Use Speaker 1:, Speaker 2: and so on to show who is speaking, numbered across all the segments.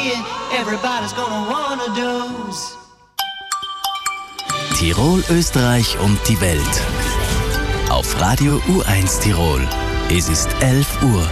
Speaker 1: Everybody's gonna wanna dose.
Speaker 2: Tirol, Österreich und die Welt. Auf Radio U1 Tirol. Es ist 11 Uhr.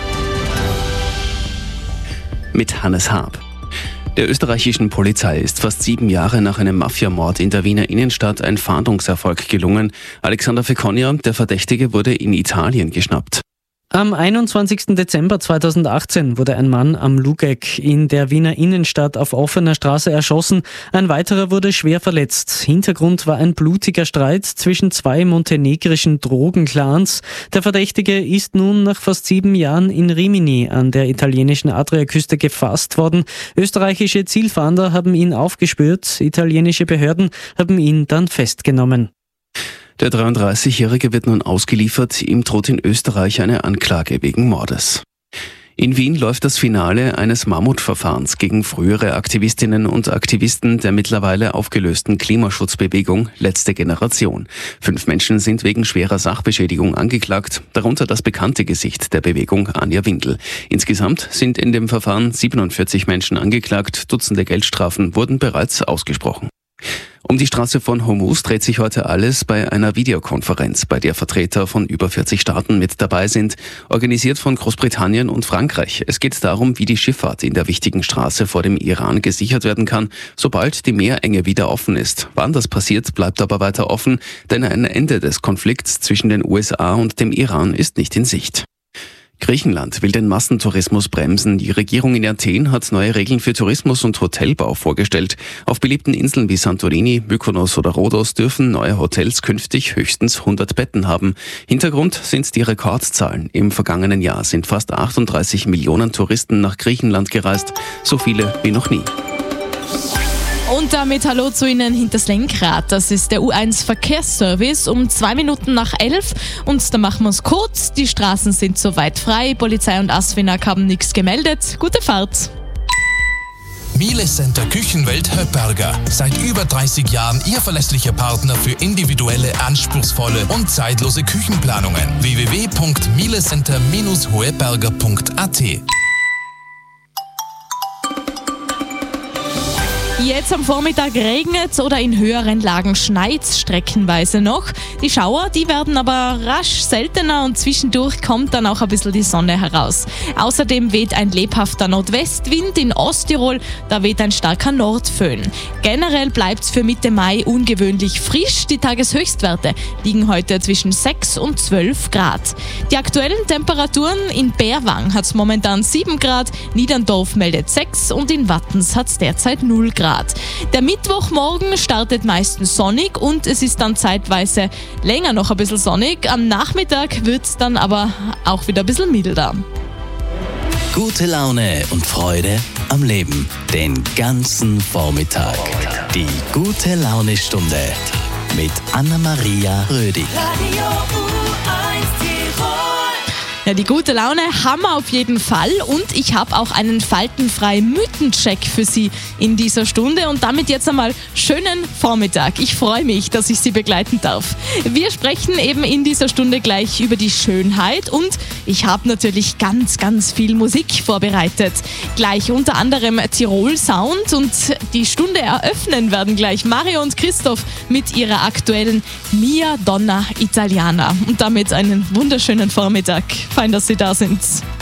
Speaker 2: Mit Hannes Haab. Der österreichischen Polizei ist fast 7 Jahre nach einem Mafiamord in der Wiener Innenstadt ein Fahndungserfolg gelungen. Alexander Feconia, der Verdächtige, wurde in Italien geschnappt.
Speaker 3: Am 21. Dezember 2018 wurde ein Mann am Lugeck in der Wiener Innenstadt auf offener Straße erschossen. Ein weiterer wurde schwer verletzt. Hintergrund war ein blutiger Streit zwischen 2 montenegrischen Drogenclans. Der Verdächtige ist nun nach fast 7 Jahren in Rimini an der italienischen Adriaküste gefasst worden. Österreichische Zielfahnder haben ihn aufgespürt. Italienische Behörden haben ihn dann festgenommen.
Speaker 2: Der 33-Jährige wird nun ausgeliefert. Ihm droht in Österreich eine Anklage wegen Mordes. In Wien läuft das Finale eines Mammutverfahrens gegen frühere Aktivistinnen und Aktivisten der mittlerweile aufgelösten Klimaschutzbewegung Letzte Generation. 5 Menschen sind wegen schwerer Sachbeschädigung angeklagt, darunter das bekannte Gesicht der Bewegung Anja Windel. Insgesamt sind in dem Verfahren 47 Menschen angeklagt, Dutzende Geldstrafen wurden bereits ausgesprochen. Um die Straße von Hormuz dreht sich heute alles bei einer Videokonferenz, bei der Vertreter von über 40 Staaten mit dabei sind, organisiert von Großbritannien und Frankreich. Es geht darum, wie die Schifffahrt in der wichtigen Straße vor dem Iran gesichert werden kann, sobald die Meerenge wieder offen ist. Wann das passiert, bleibt aber weiter offen, denn ein Ende des Konflikts zwischen den USA und dem Iran ist nicht in Sicht. Griechenland will den Massentourismus bremsen. Die Regierung in Athen hat neue Regeln für Tourismus und Hotelbau vorgestellt. Auf beliebten Inseln wie Santorini, Mykonos oder Rhodos dürfen neue Hotels künftig höchstens 100 Betten haben. Hintergrund sind die Rekordzahlen. Im vergangenen Jahr sind fast 38 Millionen Touristen nach Griechenland gereist. So viele wie noch nie.
Speaker 4: Und damit hallo zu Ihnen hinters Lenkrad. Das ist der U1 Verkehrsservice um 2 Minuten nach 11. Und da machen wir es kurz. Die Straßen sind soweit frei. Polizei und ASFINAG haben nichts gemeldet. Gute Fahrt.
Speaker 5: Miele Center Küchenwelt Höpperger. Seit über 30 Jahren Ihr verlässlicher Partner für individuelle, anspruchsvolle und zeitlose Küchenplanungen. www.mielecenter-hoeberger.at.
Speaker 4: Jetzt am Vormittag regnet es oder in höheren Lagen schneit es streckenweise noch. Die Schauer, die werden aber rasch seltener und zwischendurch kommt dann auch ein bisschen die Sonne heraus. Außerdem weht ein lebhafter Nordwestwind in Osttirol, da weht ein starker Nordföhn. Generell bleibt es für Mitte Mai ungewöhnlich frisch. Die Tageshöchstwerte liegen heute zwischen 6 und 12 Grad. Die aktuellen Temperaturen: in Berwang hat es momentan 7 Grad, Niederndorf meldet 6 und in Wattens hat es derzeit 0 Grad. Der Mittwochmorgen startet meistens sonnig und es ist dann zeitweise länger noch ein bisschen sonnig. Am Nachmittag wird es dann aber auch wieder ein bisschen milder.
Speaker 2: Gute Laune und Freude am Leben den ganzen Vormittag. Die Gute Laune Stunde mit Anna-Maria Rödig.
Speaker 4: Ja, die gute Laune haben wir auf jeden Fall und ich habe auch einen faltenfreien Mythencheck für Sie in dieser Stunde und damit jetzt einmal schönen Vormittag. Ich freue mich, dass ich Sie begleiten darf. Wir sprechen eben in dieser Stunde gleich über die Schönheit und ich habe natürlich ganz, ganz viel Musik vorbereitet. Gleich unter anderem Tirol Sound und die Stunde eröffnen werden gleich Mario und Christoph mit ihrer aktuellen Mia Donna Italiana. Und damit einen wunderschönen Vormittag. Fein, dass Sie da sind.